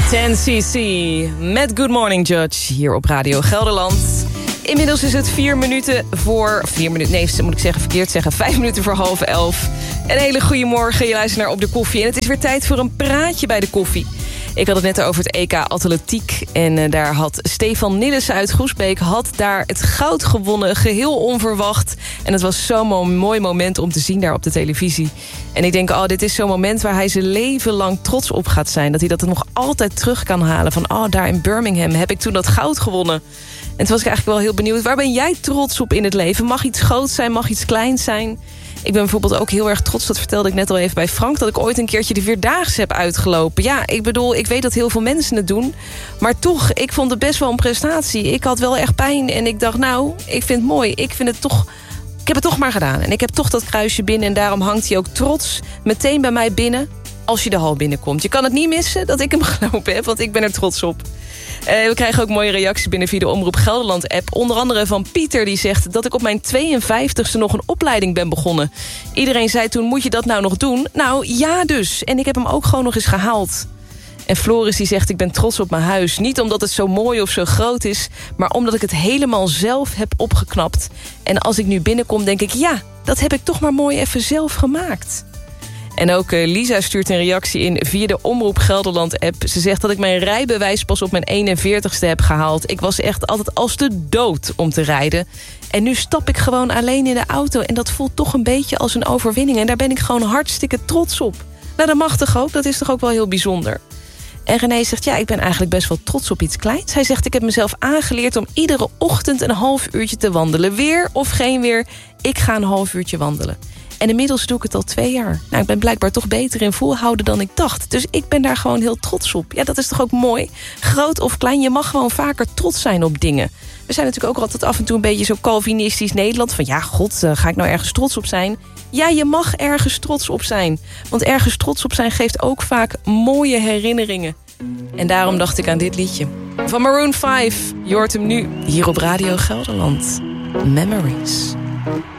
10cc met Good Morning Judge hier op Radio Gelderland. Inmiddels is het 5 minuten voor 11:30. Een hele goede morgen, je luistert naar Op de Koffie. En het is weer tijd voor een praatje bij de koffie. Ik had het net over het EK Atletiek. En daar had Stefan Nillissen uit Groesbeek had daar het goud gewonnen. Geheel onverwacht. En het was zo'n mooi moment om te zien daar op de televisie. En ik denk, dit is zo'n moment waar hij zijn leven lang trots op gaat zijn. Dat hij dat nog altijd terug kan halen. Van, daar in Birmingham heb ik toen dat goud gewonnen. En toen was ik eigenlijk wel heel benieuwd. Waar ben jij trots op in het leven? Mag iets groots zijn, mag iets kleins zijn? Ik ben bijvoorbeeld ook heel erg trots, dat vertelde ik net al even bij Frank, dat ik ooit een keertje de 4-daagse heb uitgelopen. Ja, ik bedoel, ik weet dat heel veel mensen het doen. Maar toch, ik vond het best wel een prestatie. Ik had wel echt pijn en ik dacht, ik vind het mooi. Ik heb het toch maar gedaan. En ik heb toch dat kruisje binnen en daarom hangt hij ook trots meteen bij mij binnen als je de hal binnenkomt. Je kan het niet missen dat ik hem gelopen heb, want ik ben er trots op. We krijgen ook mooie reacties binnen via de Omroep Gelderland-app. Onder andere van Pieter, die zegt dat ik op mijn 52e nog een opleiding ben begonnen. Iedereen zei toen, moet je dat nou nog doen? Nou, ja dus. En ik heb hem ook gewoon nog eens gehaald. En Floris die zegt, ik ben trots op mijn huis. Niet omdat het zo mooi of zo groot is, maar omdat ik het helemaal zelf heb opgeknapt. En als ik nu binnenkom, denk ik, ja, dat heb ik toch maar mooi even zelf gemaakt. En ook Lisa stuurt een reactie in via de Omroep Gelderland-app. Ze zegt dat ik mijn rijbewijs pas op mijn 41ste heb gehaald. Ik was echt altijd als de dood om te rijden. En nu stap ik gewoon alleen in de auto. En dat voelt toch een beetje als een overwinning. En daar ben ik gewoon hartstikke trots op. Nou, dat mag toch ook? Dat is toch ook wel heel bijzonder? En René zegt, ik ben eigenlijk best wel trots op iets kleins. Hij zegt, ik heb mezelf aangeleerd om iedere ochtend een half uurtje te wandelen. Weer of geen weer, ik ga een half uurtje wandelen. En inmiddels doe ik het al 2 jaar. Nou, ik ben blijkbaar toch beter in volhouden dan ik dacht. Dus ik ben daar gewoon heel trots op. Ja, dat is toch ook mooi? Groot of klein, je mag gewoon vaker trots zijn op dingen. We zijn natuurlijk ook altijd af en toe een beetje zo Calvinistisch Nederland. Van ga ik nou ergens trots op zijn? Ja, je mag ergens trots op zijn. Want ergens trots op zijn geeft ook vaak mooie herinneringen. En daarom dacht ik aan dit liedje. Van Maroon 5. Je hoort hem nu hier op Radio Gelderland. Memories.